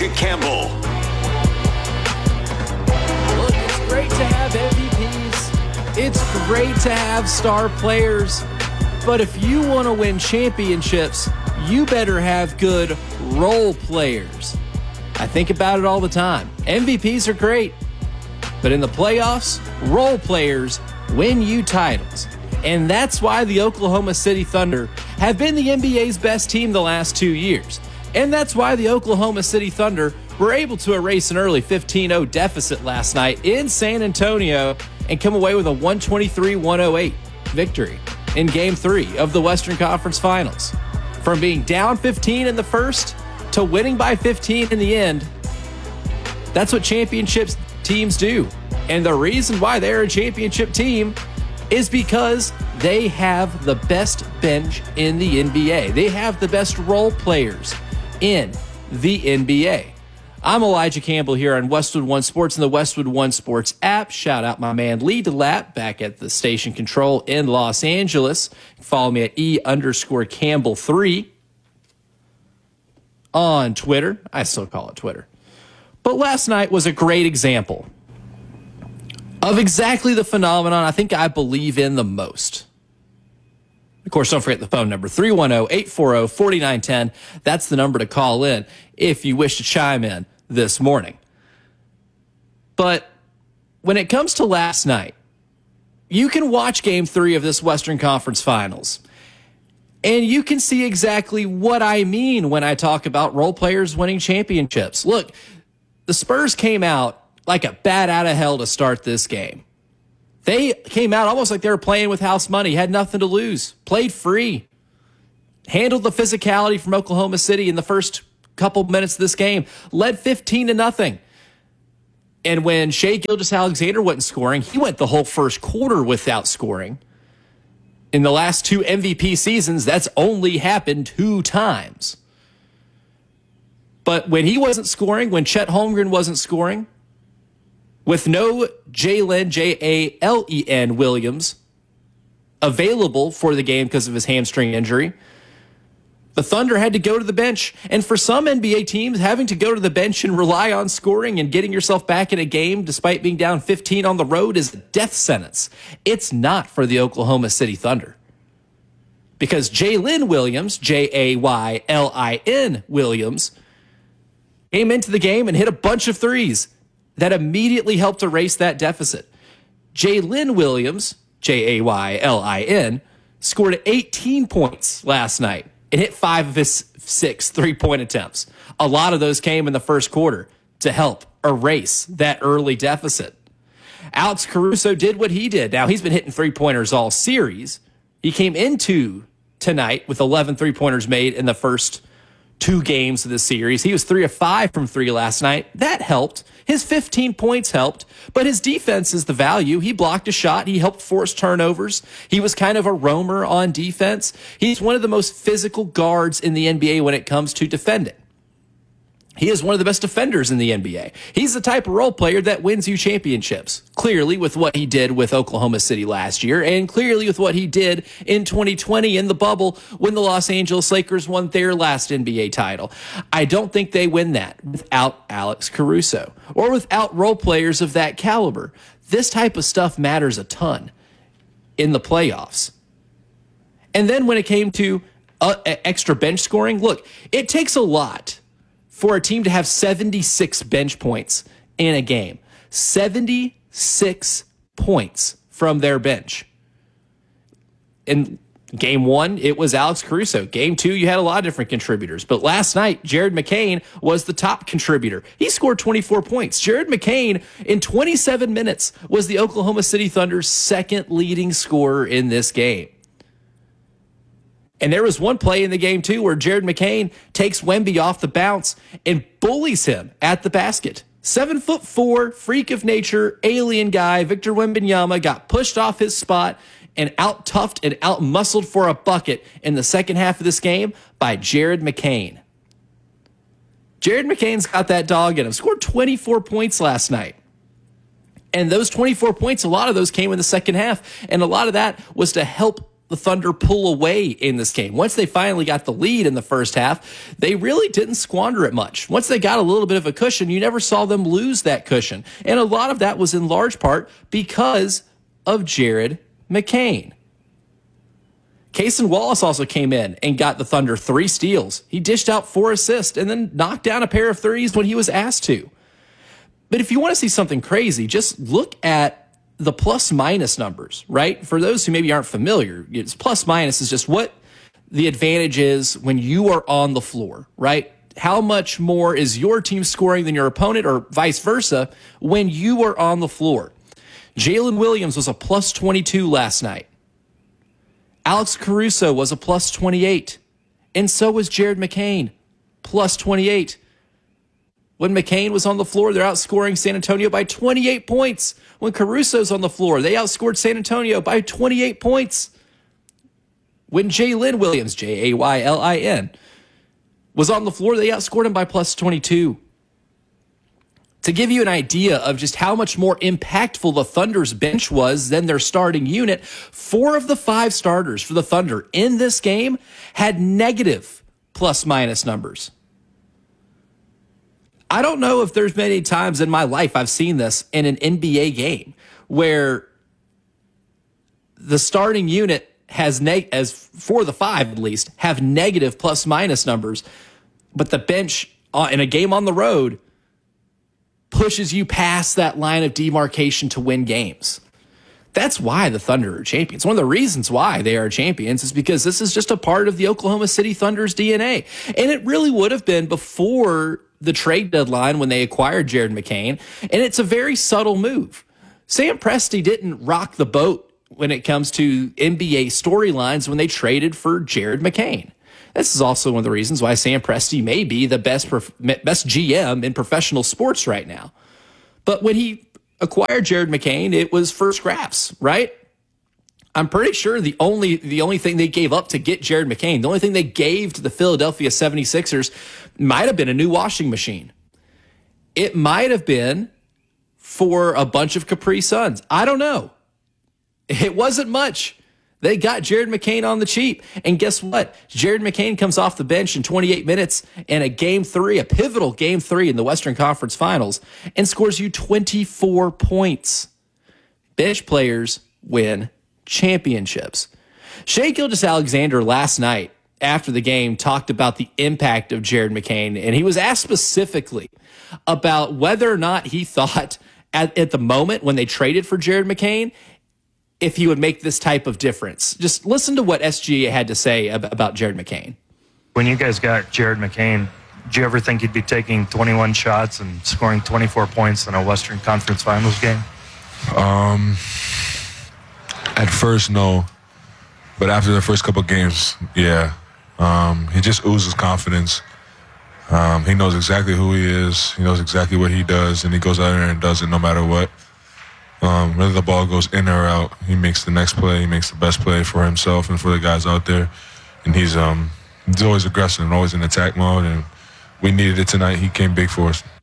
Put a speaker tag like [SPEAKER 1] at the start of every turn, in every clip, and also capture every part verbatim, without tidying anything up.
[SPEAKER 1] Elijah Campbell.
[SPEAKER 2] Look, it's great to have M V Ps. It's great to have star players. But if you want to win championships, you better have good role players. I think about it all the time. M V Ps are great, but in the playoffs, role players win you titles. And that's why the Oklahoma City Thunder have been the N B A's best team the last two years. And that's why the Oklahoma City Thunder were able to erase an early fifteen oh deficit last night in San Antonio and come away with a one twenty-three one oh eight victory in Game three of the Western Conference Finals. From being down fifteen in the first to winning by fifteen in the end, that's what championships teams do. And the reason why they're a championship team is because they have the best bench in the N B A. They have the best role players in the N B A. I'm Elijah Campbell here on Westwood One Sports and the Westwood One Sports app. Shout out my man Lee DeLapp back at the station control in Los Angeles. Follow me at E underscore Campbell three on Twitter. I still call it Twitter. But last night was a great example of exactly the phenomenon I think I believe in the most. Of course, don't forget the phone number, three one zero, eight four zero, four nine one zero. That's the number to call in if you wish to chime in this morning. But when it comes to last night, you can watch Game three of this Western Conference Finals, and you can see exactly what I mean when I talk about role players winning championships. Look, the Spurs came out like a bat out of hell to start this game. They came out almost like they were playing with house money, had nothing to lose, played free, handled the physicality from Oklahoma City in the first couple minutes of this game, led fifteen to nothing. And when Shai Gilgeous-Alexander wasn't scoring, he went the whole first quarter without scoring. In the last two M V P seasons, that's only happened two times. But when he wasn't scoring, when Chet Holmgren wasn't scoring, with no Jalen, J A L E N Williams available for the game because of his hamstring injury, the Thunder had to go to the bench. And for some N B A teams, having to go to the bench and rely on scoring and getting yourself back in a game despite being down fifteen on the road is a death sentence. It's not for the Oklahoma City Thunder. Because Jalen Williams, J A Y L I N Williams, came into the game and hit a bunch of threes that immediately helped erase that deficit. Jalen Williams, J A Y L I N, scored eighteen points last night and hit five of his six three-point attempts. A lot of those came in the first quarter to help erase that early deficit. Alex Caruso did what he did. Now, he's been hitting three-pointers all series. He came into tonight with eleven three-pointers made in the first two games of the series. He was three of five from three last night. That helped. His fifteen points helped, but his defense is the value. He blocked a shot. He helped force turnovers. He was kind of a roamer on defense. He's one of the most physical guards in the N B A when it comes to defending. He is one of the best defenders in the N B A. He's the type of role player that wins you championships, clearly with what he did with Oklahoma City last year and clearly with what he did in twenty twenty in the bubble when the Los Angeles Lakers won their last N B A title. I don't think they win that without Alex Caruso or without role players of that caliber. This type of stuff matters a ton in the playoffs. And then when it came to uh, extra bench scoring, look, it takes a lot for a team to have seventy-six bench points in a game. seventy-six points from their bench. In game one, it was Alex Caruso. Game two, you had a lot of different contributors. But last night, Jared McCain was the top contributor. He scored twenty-four points. Jared McCain, in twenty-seven minutes, was the Oklahoma City Thunder's second leading scorer in this game. And there was one play in the game, too, where Jared McCain takes Wemby off the bounce and bullies him at the basket. Seven foot four, freak of nature, alien guy, Victor Wembanyama got pushed off his spot and out-toughed and out-muscled for a bucket in the second half of this game by Jared McCain. Jared McCain's got that dog in him. Scored twenty-four points last night. And those twenty-four points, a lot of those came in the second half. And a lot of that was to help the Thunder pull away in this game. Once they finally got the lead in the first half, they really didn't squander it much. Once they got a little bit of a cushion, you never saw them lose that cushion. And a lot of that was in large part because of Jared McCain. Cason Wallace also came in and got the Thunder three steals. He dished out four assists and then knocked down a pair of threes when he was asked to. But if you want to see something crazy, just look at the plus minus numbers, right? For those who maybe aren't familiar, it's plus minus is just what the advantage is when you are on the floor, right? How much more is your team scoring than your opponent or vice versa when you are on the floor? Jalen Williams was a plus twenty-two last night. Alex Caruso was a plus twenty-eight. And so was Jared McCain, plus twenty-eight. When McCain was on the floor, they're outscoring San Antonio by twenty-eight points. When Caruso's on the floor, they outscored San Antonio by twenty-eight points. When Jalen Williams, J A Y L I N, was on the floor, they outscored him by plus twenty-two. To give you an idea of just how much more impactful the Thunder's bench was than their starting unit, four of the five starters for the Thunder in this game had negative plus-minus numbers. I don't know if there's many times in my life I've seen this in an N B A game where the starting unit has, neg- as for the five at least, have negative plus-minus numbers, but the bench uh, in a game on the road pushes you past that line of demarcation to win games. That's why the Thunder are champions. One of the reasons why they are champions is because this is just a part of the Oklahoma City Thunder's D N A. And it really would have been before the trade deadline when they acquired Jared McCain. And it's a very subtle move. Sam Presti didn't rock the boat when it comes to N B A storylines when they traded for Jared McCain. This is also one of the reasons why Sam Presti may be the best best G M in professional sports right now. But when he acquired Jared McCain, it was for scraps, right? I'm pretty sure the only the only thing they gave up to get Jared McCain, the only thing they gave to the Philadelphia seventy-sixers might have been a new washing machine. It might have been for a bunch of Capri Suns. I don't know. It wasn't much. They got Jared McCain on the cheap. And guess what? Jared McCain comes off the bench in twenty-eight minutes in a game three, a pivotal game three in the Western Conference Finals, and scores you twenty-four points. Bench players win championships. Shai Gilgeous-Alexander last night after the game talked about the impact of Jared McCain, and he was asked specifically about whether or not he thought at, at the moment when they traded for Jared McCain, if he would make this type of difference. Just listen to what S G A had to say about Jared McCain.
[SPEAKER 1] When you guys got Jared McCain, did you ever think he'd be taking twenty-one shots and scoring twenty-four points in a Western Conference Finals game?
[SPEAKER 3] Um, at first, no. But after the first couple games, yeah. Um, he just oozes confidence. Um, he knows exactly who he is. He knows exactly what he does, and he goes out there and does it no matter what. Um, whether the ball goes in or out, he makes the next play. He makes the best play for himself and for the guys out there. And he's um he's always aggressive and always in attack mode. And we needed it tonight. He came big for us.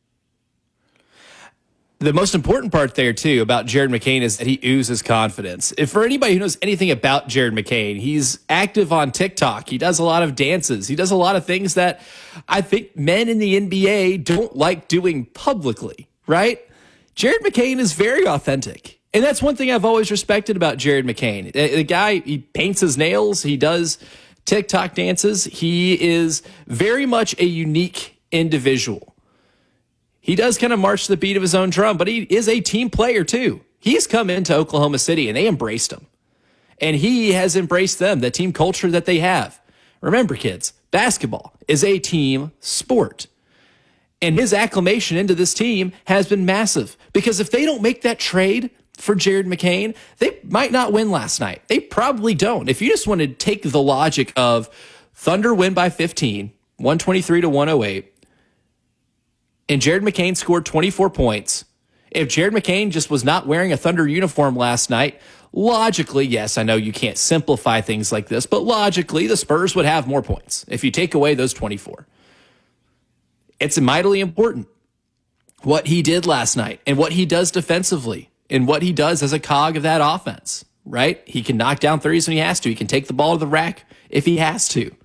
[SPEAKER 2] The most important part there, too, about Jared McCain is that he oozes confidence. If for anybody who knows anything about Jared McCain, he's active on TikTok. He does a lot of dances. He does a lot of things that I think men in the N B A don't like doing publicly, right? Jared McCain is very authentic. And that's one thing I've always respected about Jared McCain. The, the guy, he paints his nails. He does TikTok dances. He is very much a unique individual. He does kind of march to the beat of his own drum, but he is a team player too. He's come into Oklahoma City and they embraced him. And he has embraced them, the team culture that they have. Remember, kids, basketball is a team sport. And his acclamation into this team has been massive because if they don't make that trade for Jared McCain, they might not win last night. They probably don't. If you just want to take the logic of Thunder win by fifteen, one twenty-three to one oh eight, and Jared McCain scored twenty-four points. If Jared McCain just was not wearing a Thunder uniform last night, logically, yes, I know you can't simplify things like this, but logically, the Spurs would have more points if you take away those twenty-four. It's mightily important what he did last night and what he does defensively and what he does as a cog of that offense. right? He can knock down threes when he has to. He can take the ball to the rack if he has to.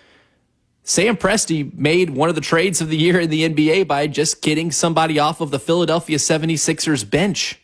[SPEAKER 2] Sam Presti made one of the trades of the year in the N B A by just getting somebody off of the Philadelphia seventy-sixers bench.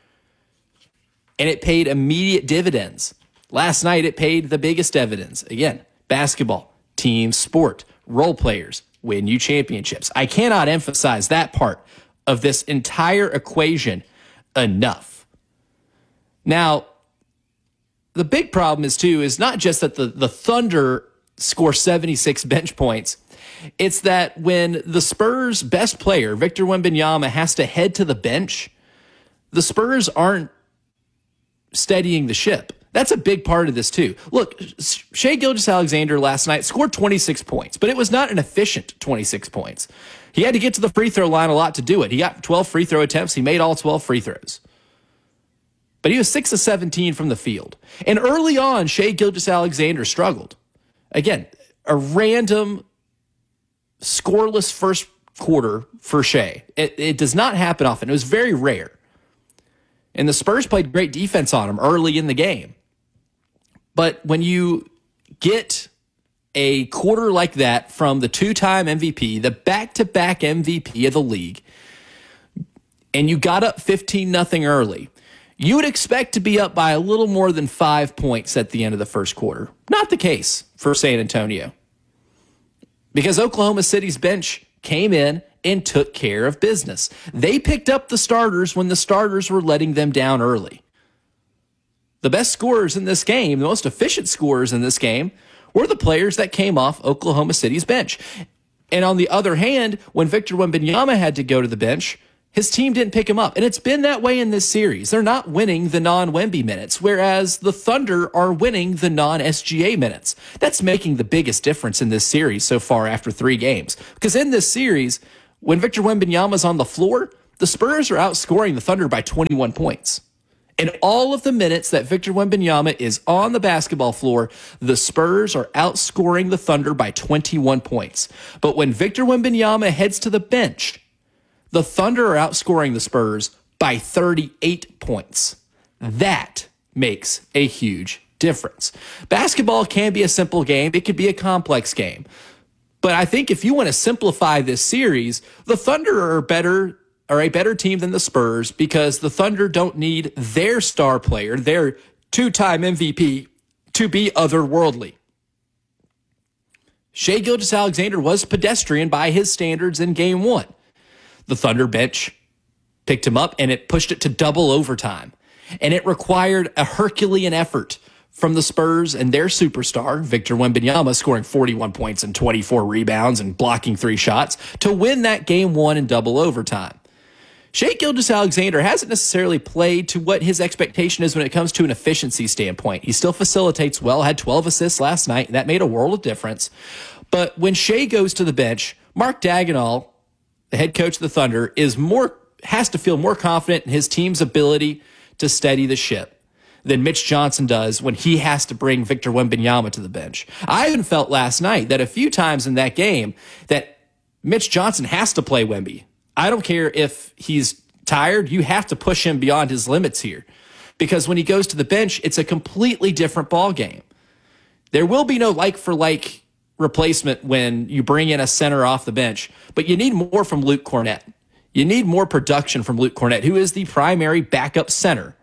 [SPEAKER 2] And it paid immediate dividends. Last night, it paid the biggest dividends. Again, basketball, team sport, role players win you championships. I cannot emphasize that part of this entire equation enough. Now, the big problem is, too, is not just that the, the Thunder score seventy-six bench points. It's that when the Spurs' best player, Victor Wembanyama, has to head to the bench, the Spurs aren't steadying the ship. That's a big part of this, too. Look, Shai Gilgeous-Alexander last night scored twenty-six points, but it was not an efficient twenty-six points. He had to get to the free throw line a lot to do it. He got twelve free throw attempts. He made all twelve free throws. But he was six of seventeen from the field. And early on, Shai Gilgeous-Alexander struggled. Again, a random scoreless first quarter for Shai. It, it does not happen often. It was very rare. And the Spurs played great defense on him early in the game. But when you get a quarter like that from the two-time M V P, the back-to-back M V P of the league, and you got up fifteen nothing early, you would expect to be up by a little more than five points at the end of the first quarter. Not the case for San Antonio. Because Oklahoma City's bench came in and took care of business. They picked up the starters when the starters were letting them down early. The best scorers in this game, the most efficient scorers in this game, were the players that came off Oklahoma City's bench. And on the other hand, when Victor Wembanyama had to go to the bench, his team didn't pick him up. And it's been that way in this series. They're not winning the non-Wemby minutes, whereas the Thunder are winning the non-S G A minutes. That's making the biggest difference in this series so far after three games. Because in this series, when Victor Wembanyama's on the floor, the Spurs are outscoring the Thunder by twenty-one points. In all of the minutes that Victor Wembanyama is on the basketball floor, the Spurs are outscoring the Thunder by twenty-one points. But when Victor Wembanyama heads to the bench, the Thunder are outscoring the Spurs by thirty-eight points. That makes a huge difference. Basketball can be a simple game. It could be a complex game. But I think if you want to simplify this series, the Thunder are better, are a better team than the Spurs because the Thunder don't need their star player, their two-time M V P, to be otherworldly. Shai Gilgeous-Alexander was pedestrian by his standards in game one. The Thunder bench picked him up, and it pushed it to double overtime. And it required a Herculean effort from the Spurs and their superstar, Victor Wembanyama, scoring forty-one points and twenty-four rebounds and blocking three shots to win that game one in double overtime. Shai Gilgeous-Alexander hasn't necessarily played to what his expectation is when it comes to an efficiency standpoint. He still facilitates well, had twelve assists last night, and that made a world of difference. But when Shai goes to the bench, Mark Daigneault, the head coach of the Thunder, is more has to feel more confident in his team's ability to steady the ship than Mitch Johnson does when he has to bring Victor Wembanyama to the bench. I even felt last night that a few times in that game that Mitch Johnson has to play Wemby. I don't care if he's tired. You have to push him beyond his limits here because when he goes to the bench, it's a completely different ball game. There will be no like-for-like replacement when you bring in a center off the bench, but you need more from Luke Kornet. You need more production from Luke Kornet, who is the primary backup center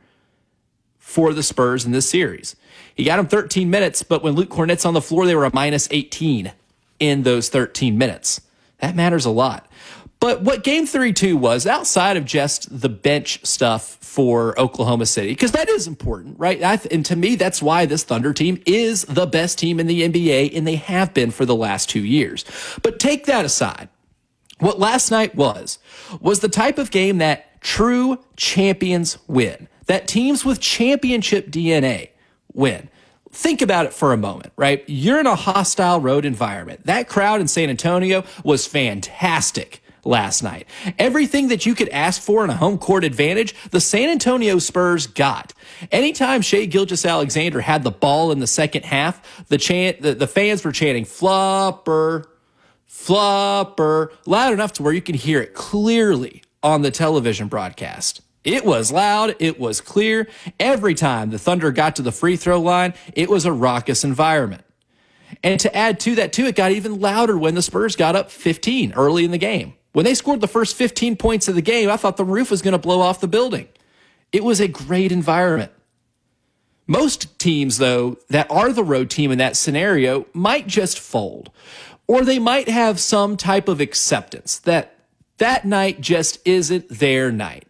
[SPEAKER 2] for the Spurs in this series. He got him thirteen minutes, but when Luke Kornet's on the floor, they were a minus eighteen in those thirteen minutes. That matters a lot. But what game three two was, outside of just the bench stuff for Oklahoma City, because that is important, right? I th- and to me, that's why this Thunder team is the best team in the N B A, and they have been for the last two years. But take that aside. What last night was, was the type of game that true champions win. That teams with championship D N A win. Think about it for a moment, right? You're in a hostile road environment. That crowd in San Antonio was fantastic last night. Everything that you could ask for in a home court advantage, the San Antonio Spurs got. Anytime Shai Gilgeous-Alexander had the ball in the second half, the chant, the, the fans were chanting flopper, flopper, loud enough to where you can hear it clearly on the television broadcast. It was loud. It was clear. Every time the Thunder got to the free throw line, it was a raucous environment. And to add to that, too, it got even louder when the Spurs got up fifteen early in the game. When they scored the first fifteen points of the game, I thought the roof was going to blow off the building. It was a great environment. Most teams, though, that are the road team in that scenario might just fold, or they might have some type of acceptance that that night just isn't their night.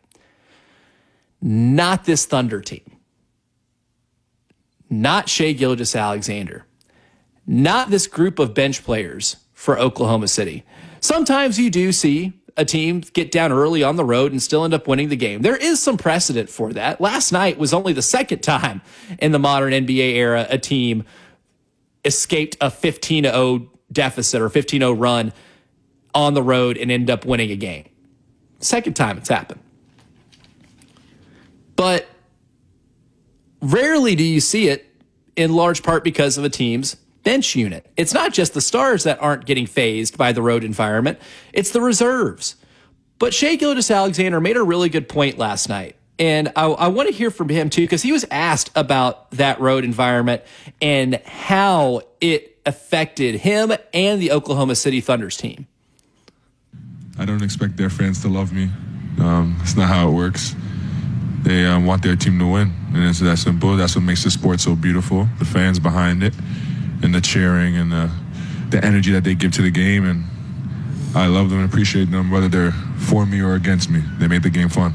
[SPEAKER 2] Not this Thunder team. Not Shai Gilgeous-Alexander. Not this group of bench players for Oklahoma City. Sometimes you do see a team get down early on the road and still end up winning the game. There is some precedent for that. Last night was only the second time in the modern N B A era a team escaped a fifteen to oh deficit or fifteen oh run on the road and ended up winning a game. Second time it's happened. But rarely do you see it, in large part because of a team's bench unit. It's not just the stars that aren't getting phased by the road environment. It's the reserves. But Shai Gilgeous-Alexander made a really good point last night. And I, I want to hear from him, too, because he was asked about that road environment and how it affected him and the Oklahoma City Thunder's team.
[SPEAKER 3] I don't expect their fans to love me. Um, it's not how it works. They um, want their team to win. And it's that simple. That's what makes the sport so beautiful. The fans behind it. And the cheering and the, the energy that they give to the game. And I love them and appreciate them, whether they're for me or against me. They make the game fun.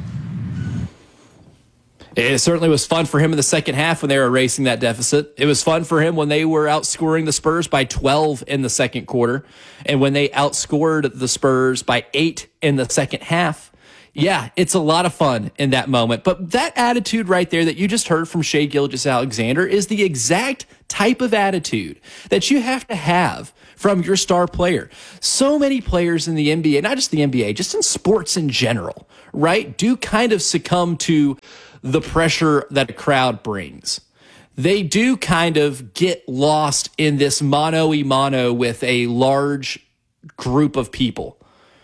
[SPEAKER 2] It certainly was fun for him in the second half when they were erasing that deficit. It was fun for him when they were outscoring the Spurs by twelve in the second quarter. And when they outscored the Spurs by eight in the second half. Yeah, it's a lot of fun in that moment. But that attitude right there that you just heard from Shai Gilgeous-Alexander is the exact type of attitude that you have to have from your star player. So many players in the N B A, not just the N B A, just in sports in general, right, do kind of succumb to the pressure that a crowd brings. They do kind of get lost in this mano-a-mano with a large group of people.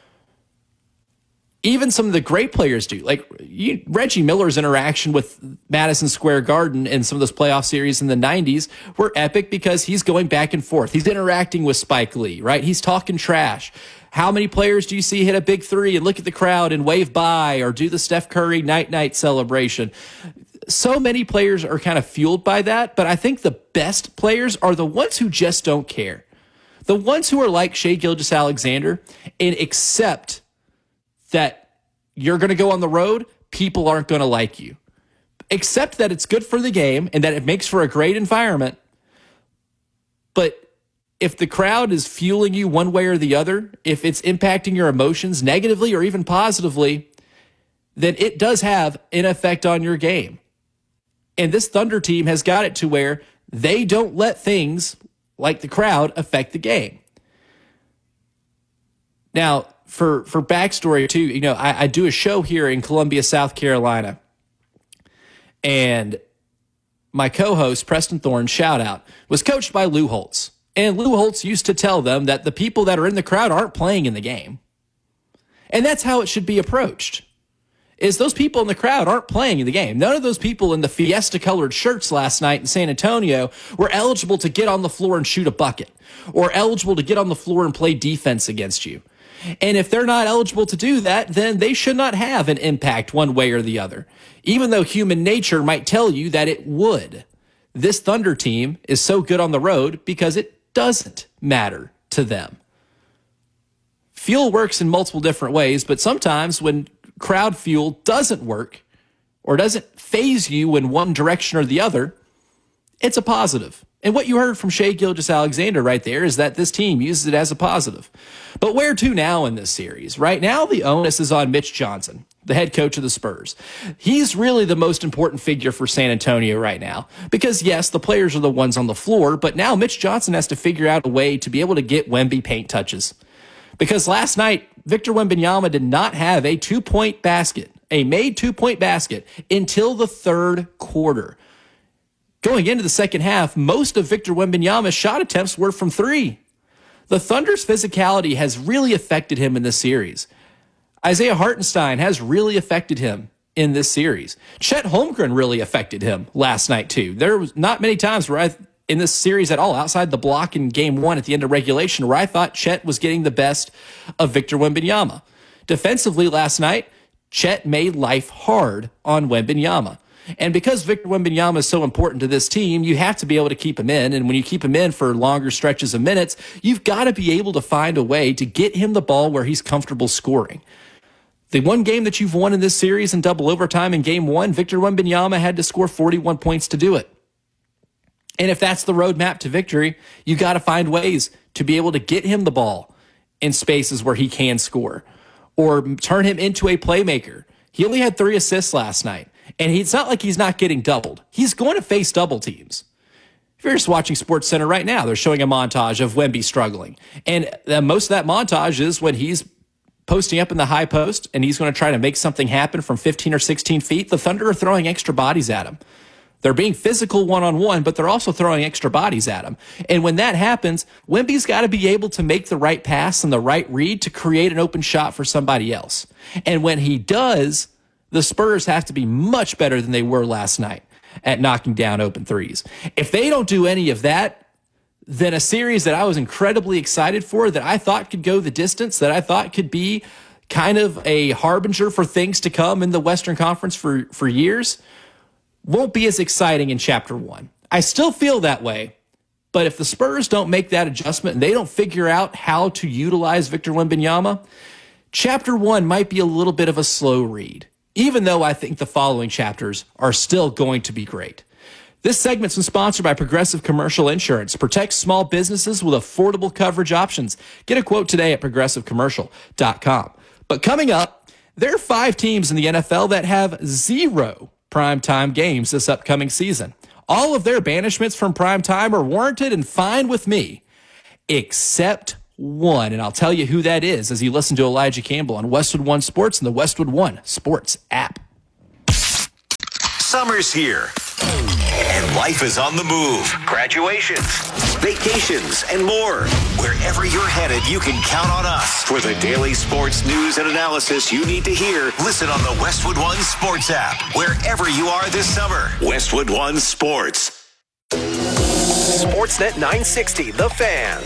[SPEAKER 2] Even some of the great players do. Like you, Reggie Miller's interaction with Madison Square Garden in some of those playoff series in the nineties were epic because he's going back and forth. He's interacting with Spike Lee, right? He's talking trash. How many players do you see hit a big three and look at the crowd and wave bye or do the Steph Curry night-night celebration? So many players are kind of fueled by that, but I think the best players are the ones who just don't care. The ones who are like Shai Gilgeous-Alexander and accept that you're going to go on the road, people aren't going to like you. Accept that it's good for the game and that it makes for a great environment. But if the crowd is fueling you one way or the other, if it's impacting your emotions negatively or even positively, then it does have an effect on your game. And this Thunder team has got it to where they don't let things like the crowd affect the game. Now, For for backstory too, you know, I, I do a show here in Columbia, South Carolina, and my co-host Preston Thorne, shout out, was coached by Lou Holtz, and Lou Holtz used to tell them that the people that are in the crowd aren't playing in the game, and that's how it should be approached. Is those people in the crowd aren't playing in the game. None of those people in the Fiesta-colored shirts last night in San Antonio were eligible to get on the floor and shoot a bucket, or eligible to get on the floor and play defense against you. And if they're not eligible to do that, then they should not have an impact one way or the other, even though human nature might tell you that it would. This Thunder team is so good on the road because it doesn't matter to them. Fuel works in multiple different ways, but sometimes when crowd fuel doesn't work or doesn't phase you in one direction or the other, it's a positive. And what you heard from Shai Gilgeous-Alexander right there is that this team uses it as a positive. But where to now in this series? Right now, the onus is on Mitch Johnson, the head coach of the Spurs. He's really the most important figure for San Antonio right now. Because, yes, the players are the ones on the floor, but now Mitch Johnson has to figure out a way to be able to get Wemby paint touches. Because last night, Victor Wembanyama did not have a two-point basket, a made two-point basket, until the third quarter. Going into the second half, most of Victor Wembanyama's shot attempts were from three. The Thunder's physicality has really affected him in this series. Isaiah Hartenstein has really affected him in this series. Chet Holmgren really affected him last night, too. There was not many times where I, in this series at all, outside the block in game one at the end of regulation, where I thought Chet was getting the best of Victor Wembanyama. Defensively last night, Chet made life hard on Wembanyama. And because Victor Wembanyama is so important to this team, you have to be able to keep him in. And when you keep him in for longer stretches of minutes, you've got to be able to find a way to get him the ball where he's comfortable scoring. The one game that you've won in this series in double overtime in game one, Victor Wembanyama had to score forty-one points to do it. And if that's the roadmap to victory, you got to find ways to be able to get him the ball in spaces where he can score or turn him into a playmaker. He only had three assists last night. And it's not like he's not getting doubled. He's going to face double teams. If you're just watching SportsCenter right now, they're showing a montage of Wemby struggling. And uh, most of that montage is when he's posting up in the high post and he's going to try to make something happen from fifteen or sixteen feet. The Thunder are throwing extra bodies at him. They're being physical one-on-one, but they're also throwing extra bodies at him. And when that happens, Wemby's got to be able to make the right pass and the right read to create an open shot for somebody else. And when he does, the Spurs have to be much better than they were last night at knocking down open threes. If they don't do any of that, then a series that I was incredibly excited for, that I thought could go the distance, that I thought could be kind of a harbinger for things to come in the Western Conference for, for years, won't be as exciting in Chapter one. I still feel that way, but if the Spurs don't make that adjustment and they don't figure out how to utilize Victor Wembanyama, Chapter one might be a little bit of a slow read, even though I think the following chapters are still going to be great. This segment's been sponsored by Progressive Commercial Insurance. Protect small businesses with affordable coverage options. Get a quote today at progressive commercial dot com. But coming up, there are five teams in the N F L that have zero primetime games this upcoming season. All of their banishments from primetime are warranted and fine with me, except one, and I'll tell you who that is as you listen to Elijah Campbell on Westwood One Sports and the Westwood One Sports app.
[SPEAKER 4] Summer's here, and life is on the move. Graduations, vacations, and more. Wherever you're headed, you can count on us for the daily sports news and analysis you need to hear. Listen on the Westwood One Sports app, wherever you are this summer. Westwood One Sports.
[SPEAKER 5] Sportsnet nine sixty, The Fan.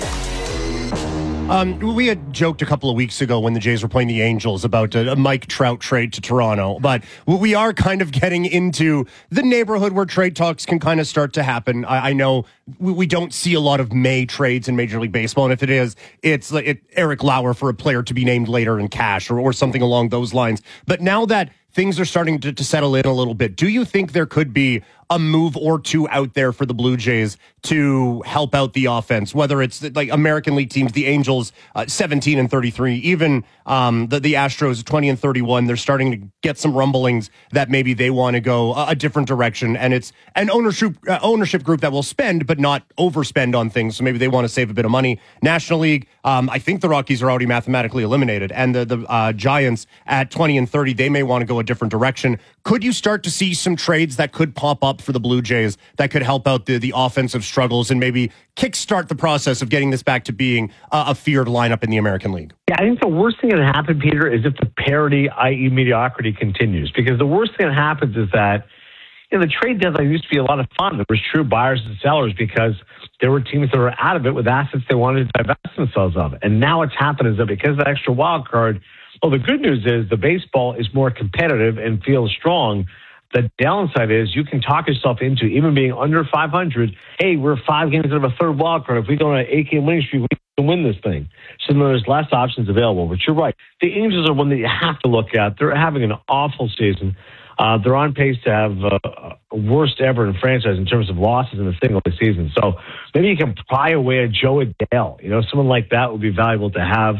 [SPEAKER 6] Um, we had joked a couple of weeks ago when the Jays were playing the Angels about a, a Mike Trout trade to Toronto, but we are kind of getting into the neighborhood where trade talks can kind of start to happen. I, I know we, we don't see a lot of May trades in Major League Baseball, and if it is, it's like it, Eric Lauer for a player to be named later in cash or, or something along those lines. But now that things are starting to, to settle in a little bit, do you think there could be a move or two out there for the Blue Jays to help out the offense, whether it's like American League teams, the Angels, uh, seventeen and thirty-three, even um, the, the Astros, twenty and thirty-one. They're starting to get some rumblings that maybe they want to go a, a different direction. And it's an ownership uh, ownership group that will spend, but not overspend on things. So maybe they want to save a bit of money. National League, um, I think the Rockies are already mathematically eliminated. And the, the uh, Giants at twenty and thirty, they may want to go a different direction. Could you start to see some trades that could pop up for the Blue Jays that could help out the, the offensive struggles and maybe kickstart the process of getting this back to being a, a feared lineup in the American League?
[SPEAKER 7] Yeah, I think the worst thing that happen, Peter, is if the parity, that is mediocrity, continues. Because the worst thing that happens is that, you know, the trade deadline used to be a lot of fun. There was true buyers and sellers because there were teams that were out of it with assets they wanted to divest themselves of. And now what's happened is that because of the extra wild card, well, the good news is the baseball is more competitive and feels strong. The downside is you can talk yourself into even being under five hundred. Hey, we're five games out of a third wild card. If we go on an eight-game winning streak, we can win this thing. So there's less options available. But you're right. The Angels are one that you have to look at. They're having an awful season. Uh, they're on pace to have uh, worst ever in franchise in terms of losses in a single season. So maybe you can pry away a Joe Adele. You know, someone like that would be valuable to have.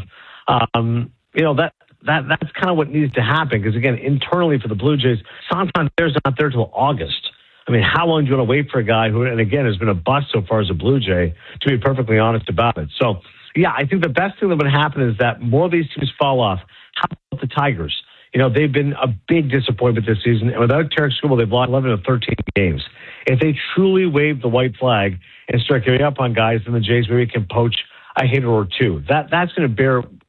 [SPEAKER 7] Um, you know, that. That that's kind of what needs to happen because, again, internally for the Blue Jays, Santander's not there till August. I mean, how long do you want to wait for a guy who, and again, has been a bust so far as a Blue Jay, to be perfectly honest about it? So, yeah, I think the best thing that would happen is that more of these teams fall off. How about the Tigers? You know, they've been a big disappointment this season, and without Tarek Skubal, they've lost eleven of thirteen games. If they truly wave the white flag and start giving up on guys, then the Jays maybe can poach a hitter or two. That That's going to bear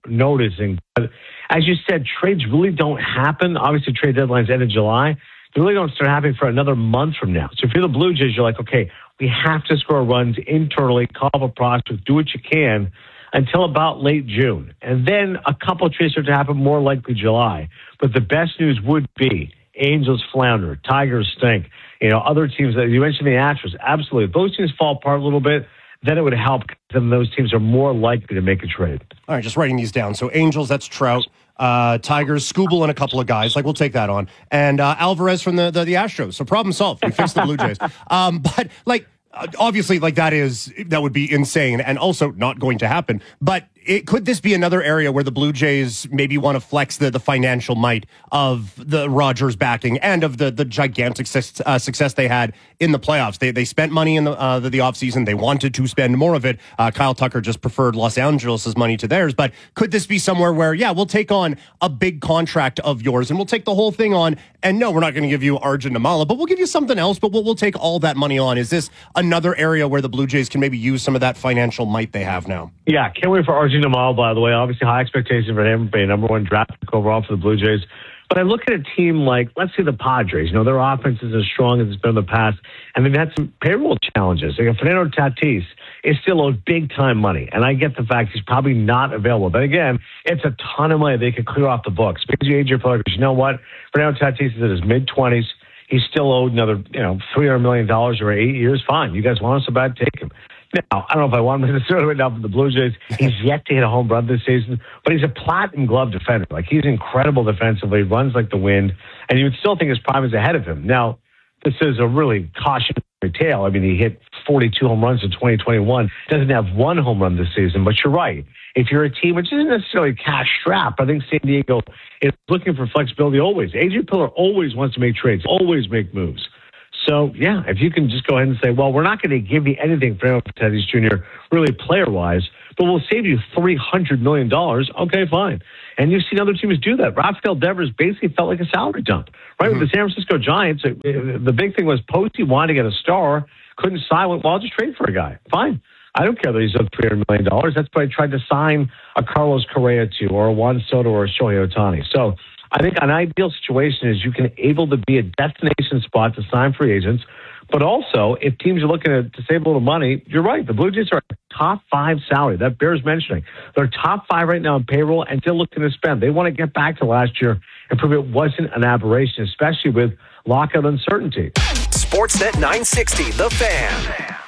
[SPEAKER 7] noticing. But as you said, trades really don't happen. Obviously, trade deadlines end in July. They really don't start happening for another month from now. So if you're the Blue Jays, you're like, okay, we have to score runs internally, call up a prospect, do what you can until about late June. And then a couple of trades start to happen, more likely July. But the best news would be Angels flounder, Tigers stink. You know, other teams that you mentioned, the Astros, absolutely. If those teams fall apart a little bit, then it would help. Then those teams are more likely to make a trade.
[SPEAKER 6] All right, just writing these down. So Angels, that's Trout. Uh, Tigers, Skubal and a couple of guys. Like, we'll take that on. And uh, Alvarez from the, the, the Astros. So problem solved. We fixed the Blue Jays. Um, but, like, obviously, like, that is, that would be insane and also not going to happen. But it, could this be another area where the Blue Jays maybe want to flex the, the financial might of the Rogers backing and of the, the gigantic success, uh, success they had in the playoffs? They they spent money in the uh, the, the offseason. They wanted to spend more of it. Uh, Kyle Tucker just preferred Los Angeles' money to theirs. But could this be somewhere where, yeah, we'll take on a big contract of yours and we'll take the whole thing on? And no, we're not going to give you Arjun Namala, but we'll give you something else, but we'll, we'll take all that money on. Is this another area where the Blue Jays can maybe use some of that financial might they have now?
[SPEAKER 7] Yeah, can't wait for Arjun Namala, by the way. Obviously, high expectations for him, being number one draft pick overall for the Blue Jays. But I look at a team like, let's say the Padres. You know, their offense is as strong as it's been in the past, and they've had some payroll challenges. Like Fernando Tatis is still owed big-time money, and I get the fact he's probably not available. But again, it's a ton of money they could clear off the books. Because you age your players, you know what? Fernando Tatis is in his mid-twenties. He's still owed another, you know, three hundred million dollars over eight years. Fine. You guys want us so bad, take him. Now, I don't know if I want him necessarily right now for the Blue Jays. He's yet to hit a home run this season, but he's a platinum glove defender. Like, he's incredible defensively, runs like the wind, and you would still think his prime is ahead of him. Now, this is a really cautionary tale. I mean, he hit forty-two home runs in twenty twenty-one, doesn't have one home run this season, but you're right. If you're a team, which isn't necessarily cash strapped, I think San Diego is looking for flexibility always. A J Pillar always wants to make trades, always make moves. So, yeah, if you can just go ahead and say, well, we're not going to give you anything for Tatis Junior, really player-wise, but we'll save you three hundred million dollars, okay, fine. And you've seen other teams do that. Rafael Devers basically felt like a salary dump. Right, mm-hmm. With the San Francisco Giants, the big thing was Posey wanted to get a star, couldn't sign, well, I'll just trade for a guy. Fine. I don't care that he's up three hundred million dollars. That's why I tried to sign a Carlos Correa to, or a Juan Soto, or a Shohei Ohtani. So, I think an ideal situation is you can able to be a destination spot to sign free agents, but also if teams are looking to, to save a little money, you're right. The Blue Jays are a top five salary. That bears mentioning. They're top five right now in payroll and still looking to spend. They want to get back to last year and prove it wasn't an aberration, especially with lockout uncertainty.
[SPEAKER 5] Sportsnet nine sixty, The Fan.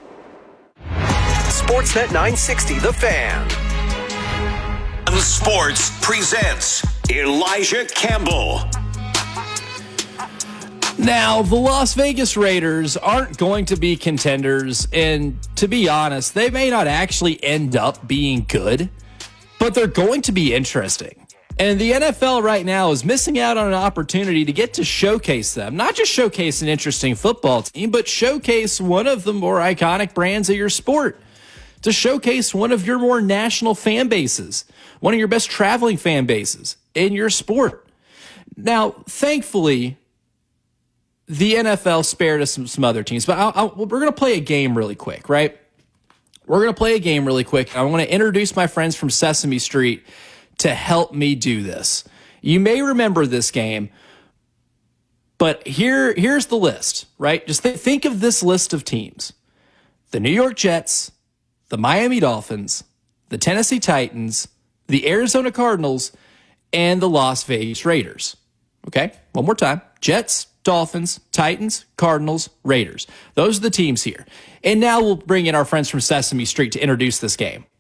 [SPEAKER 5] Sportsnet nine sixty, The Fan.
[SPEAKER 4] Sports presents Elijah Campbell.
[SPEAKER 2] Now, the Las Vegas Raiders aren't going to be contenders, and to be honest, they may not actually end up being good, but they're going to be interesting. And the N F L right now is missing out on an opportunity to get to showcase them. Not just showcase an interesting football team, but showcase one of the more iconic brands of your sport. To showcase one of your more national fan bases, one of your best traveling fan bases in your sport. Now, thankfully, the N F L spared us some, some other teams, but I'll, I'll, we're going to play a game really quick, right? We're going to play a game really quick. I want to introduce my friends from Sesame Street to help me do this. You may remember this game, but here, here's the list, right? Just th- think of this list of teams. The New York Jets, the Miami Dolphins, the Tennessee Titans, the Arizona Cardinals, and the Las Vegas Raiders. Okay, one more time. Jets, Dolphins, Titans, Cardinals, Raiders. Those are the teams here. And now we'll bring in our friends from Sesame Street to introduce this game.